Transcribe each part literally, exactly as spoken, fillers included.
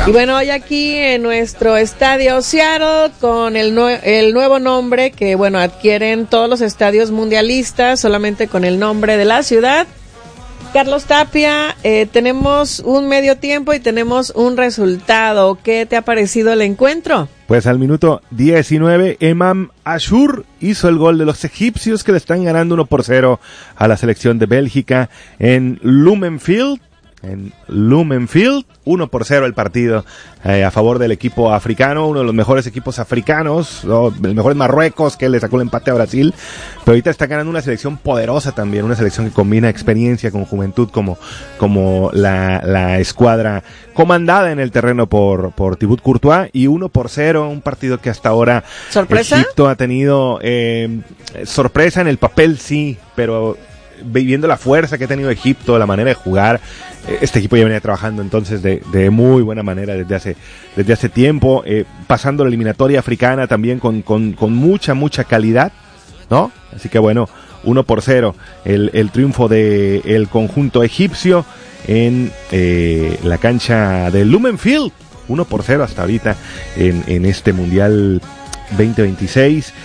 Y bueno, hoy aquí en nuestro estadio Seattle con el, nue- el nuevo nombre que, bueno, adquieren todos los estadios mundialistas solamente con el nombre de la ciudad. Carlos Tapia, eh, tenemos un medio tiempo y tenemos un resultado. ¿Qué te ha parecido el encuentro? Pues al minuto diecinueve, Emam Ashur hizo el gol de los egipcios que le están ganando uno por cero a la selección de Bélgica en Lumenfield. En Lumenfield, uno por cero el partido eh, a favor del equipo africano, uno de los mejores equipos africanos, ¿no? El mejor es Marruecos, que le sacó el empate a Brasil, pero ahorita está ganando una selección poderosa también, una selección que combina experiencia con juventud como, como la, la escuadra comandada en el terreno por, por Thibaut Courtois, y uno por cero, un partido que hasta ahora ¿Sorpresa? Egipto ha tenido eh, sorpresa en el papel, sí, pero viviendo la fuerza que ha tenido Egipto, la manera de jugar, este equipo ya venía trabajando entonces de, de muy buena manera desde hace, desde hace tiempo, eh, pasando la eliminatoria africana también con, con, con mucha, mucha calidad, ¿no? Así que bueno, uno por cero, el, el triunfo de el conjunto egipcio en eh, la cancha de Lumenfield, uno por cero hasta ahorita en, en este Mundial veinte veintiséis,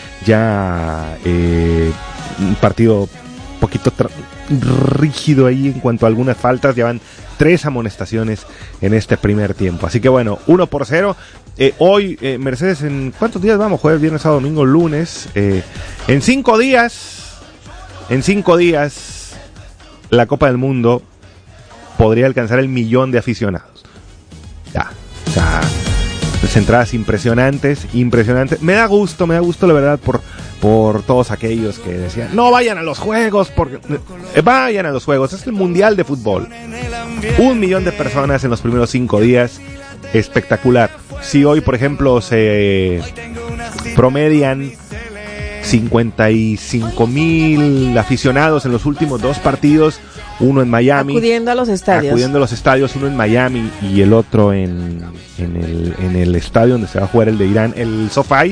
ya eh, un partido poquito tra- rígido ahí en cuanto a algunas faltas, llevan tres amonestaciones en este primer tiempo, así que bueno, uno por cero. Eh, hoy, eh, Mercedes, ¿en cuántos días vamos? Jueves, viernes, sábado, domingo, lunes, eh, en cinco días, en cinco días, la Copa del Mundo podría alcanzar el millón de aficionados, ya, o sea, pues entradas impresionantes, impresionantes, me da gusto, me da gusto la verdad por por todos aquellos que decían, no vayan a los juegos, porque eh, vayan a los juegos, es el Mundial de Fútbol. Un millón de personas en los primeros cinco días, espectacular. Si hoy, por ejemplo, se promedian cincuenta y cinco mil aficionados en los últimos dos partidos, uno en Miami, acudiendo a los estadios, acudiendo a los estadios, uno en Miami y el otro en, en, el, en el estadio donde se va a jugar el de Irán, el SoFi.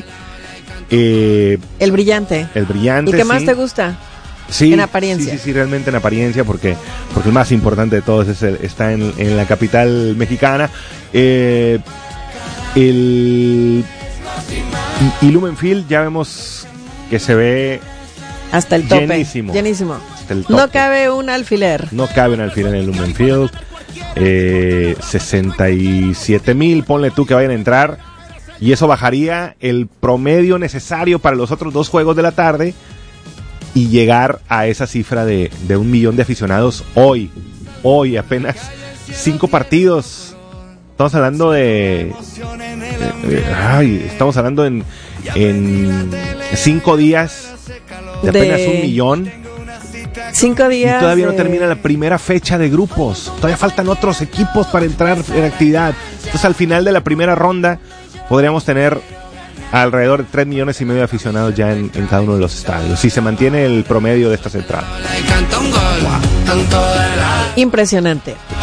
Eh, el brillante. El brillante. ¿Y qué más sí. te gusta? Sí, en apariencia. Sí, sí, sí, realmente en apariencia, porque porque el más importante de todos es el, está en, en la capital mexicana. Eh, el y Lumenfield ya vemos que se ve hasta el tope. Llenísimo. Llenísimo. Hasta el tope. No cabe un alfiler. No cabe un alfiler en el Lumenfield. Eh, sesenta y siete mil, ponle tú que vayan a entrar. Y eso bajaría el promedio necesario para los otros dos juegos de la tarde y llegar a esa cifra de, de un millón de aficionados hoy. Hoy apenas cinco partidos. Estamos hablando de... de, de ay, estamos hablando en, en cinco días de apenas de... un millón. Cinco días. Y todavía de... no termina la primera fecha de grupos. Todavía faltan otros equipos para entrar en actividad. Entonces al final de la primera ronda podríamos tener alrededor de tres millones y medio de aficionados ya en, en cada uno de los estadios, si se mantiene el promedio de estas entradas. Impresionante.